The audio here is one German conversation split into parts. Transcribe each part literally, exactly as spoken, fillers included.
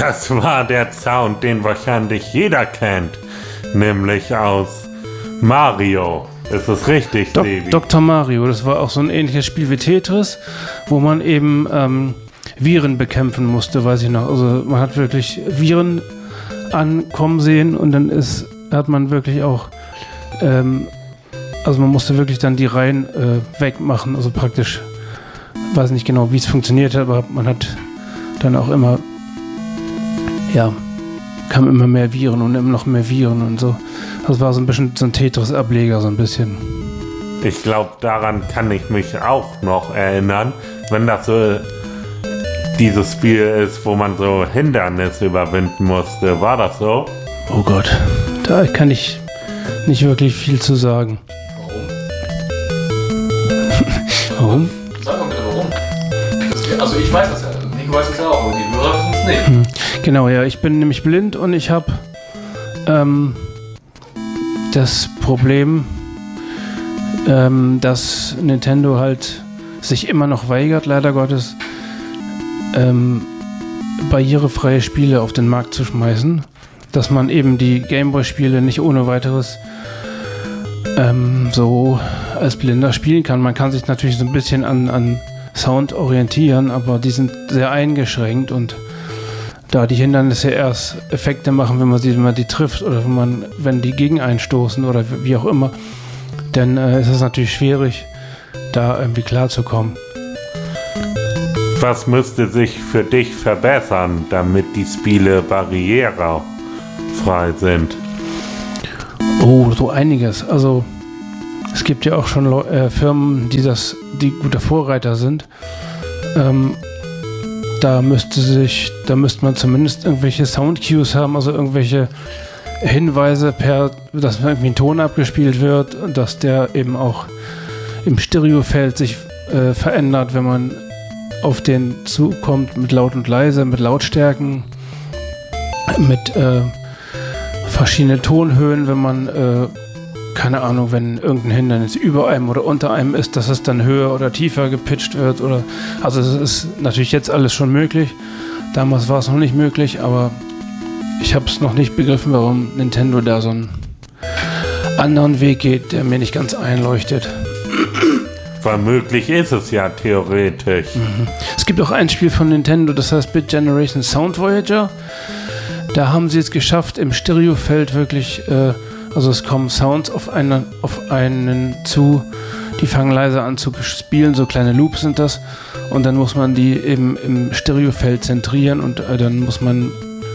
Das war der Sound, den wahrscheinlich jeder kennt, nämlich aus Mario. Ist das richtig, Dok- Sebi? Doktor Mario, das war auch so ein ähnliches Spiel wie Tetris, wo man eben ähm, Viren bekämpfen musste, weiß ich noch. Also man hat wirklich Viren ankommen sehen und dann ist, hat man wirklich auch, ähm, also man musste wirklich dann die Reihen äh, wegmachen, also praktisch, weiß nicht genau, wie es funktioniert hat, aber man hat dann auch immer, ja, kamen immer mehr Viren und immer noch mehr Viren und so. Das war so ein bisschen so ein Tetris-Ableger, so ein bisschen. Ich glaube, daran kann ich mich auch noch erinnern, wenn das so dieses Spiel ist, wo man so Hindernisse überwinden musste. War das so? Oh Gott, da kann ich nicht wirklich viel zu sagen. Warum? Warum? Sag mal bitte, warum? Das, also ich weiß das ja, Nico weiß es ja auch, aber die Hörer wissen es nicht. Hm. Genau, ja, ich bin nämlich blind und ich habe ähm, das Problem, ähm, dass Nintendo halt sich immer noch weigert, leider Gottes, ähm, barrierefreie Spiele auf den Markt zu schmeißen, dass man eben die Gameboy-Spiele nicht ohne weiteres ähm, so als Blinder spielen kann. Man kann sich natürlich so ein bisschen an, an Sound orientieren, aber die sind sehr eingeschränkt und da die Hindernisse erst Effekte machen, wenn man sie, wenn man die trifft oder wenn man, wenn die gegen einstoßen oder wie auch immer, dann äh, ist es natürlich schwierig, da irgendwie klarzukommen. Was müsste sich für dich verbessern, damit die Spiele barrierefrei sind? Oh, so einiges. Also es gibt ja auch schon Leu- äh, Firmen, die das, die gute Vorreiter sind. Ähm, da müsste sich, da müsste man zumindest irgendwelche Soundcues haben, also irgendwelche Hinweise per, dass irgendwie ein Ton abgespielt wird und dass der eben auch im Stereofeld sich äh, verändert, wenn man auf den zukommt mit laut und leise, mit Lautstärken, mit äh, verschiedenen Tonhöhen, wenn man, äh, keine Ahnung, wenn irgendein Hindernis über einem oder unter einem ist, dass es dann höher oder tiefer gepitcht wird oder, also es ist natürlich jetzt alles schon möglich. Damals war es noch nicht möglich, aber ich habe es noch nicht begriffen, warum Nintendo da so einen anderen Weg geht, der mir nicht ganz einleuchtet. Weil möglich ist es ja theoretisch. Mhm. Es gibt auch ein Spiel von Nintendo, das heißt Bit Generation Sound Voyager. Da haben sie es geschafft, im Stereofeld wirklich, äh, also es kommen Sounds auf, eine, auf einen zu, die fangen leise an zu spielen, so kleine Loops sind das. Und dann muss man die eben im Stereofeld zentrieren und äh, dann muss man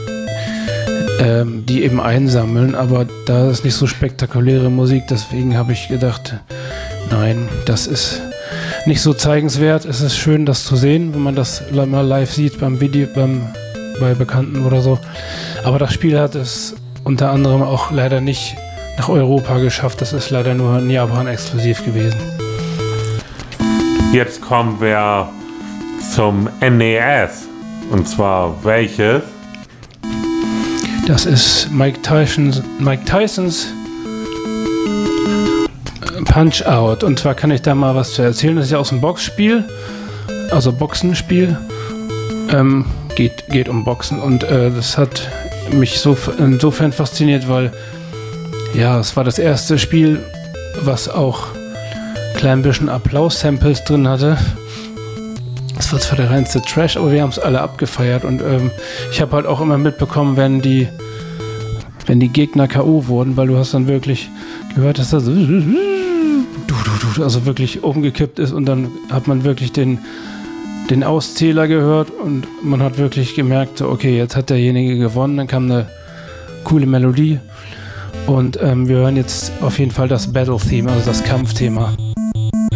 ähm, die eben einsammeln. Aber da ist nicht so spektakuläre Musik, deswegen habe ich gedacht, nein, das ist nicht so zeigenswert. Es ist schön, das zu sehen, wenn man das mal live sieht beim Video, beim, bei Bekannten oder so. Aber das Spiel hat es unter anderem auch leider nicht nach Europa geschafft. Das ist leider nur in Japan exklusiv gewesen. Jetzt kommen wir zum N E S. Und zwar welches? Das ist Mike Tysons, Mike Tysons Punch-Out. Und zwar kann ich da mal was zu erzählen. Das ist ja aus dem Boxspiel, also Boxenspiel. Ähm, geht, geht um Boxen. Und äh, das hat mich so insofern fasziniert, weil ja, es war das erste Spiel, was auch ein klein bisschen Applaus-Samples drin hatte. Es war zwar der reinste Trash, aber wir haben es alle abgefeiert. Und ähm, ich habe halt auch immer mitbekommen, wenn die, wenn die Gegner K O wurden, weil du hast dann wirklich gehört, dass das so also wirklich umgekippt ist und dann hat man wirklich den, den Auszähler gehört und man hat wirklich gemerkt, so, okay, jetzt hat derjenige gewonnen, dann kam eine coole Melodie und ähm, wir hören jetzt auf jeden Fall das Battle-Theme, also das Kampfthema.